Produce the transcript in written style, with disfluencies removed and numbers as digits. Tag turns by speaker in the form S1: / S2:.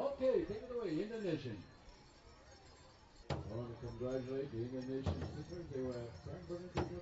S1: Okay, take it away, Indian Nation. I want to congratulate the Indian Nation sisters. They were at San Bernardino